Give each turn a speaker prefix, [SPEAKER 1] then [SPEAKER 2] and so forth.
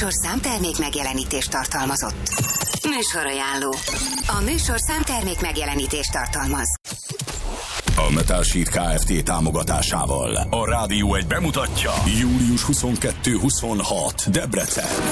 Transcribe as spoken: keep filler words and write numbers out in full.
[SPEAKER 1] műsor számtermék megjelenítést tartalmazott. Műsorajánló. A műsor számtermék megjelenítést tartalmaz.
[SPEAKER 2] A Metal Sheet Kft. Támogatásával a Rádió egy bemutatja július huszonkettő huszonhat Debrecen.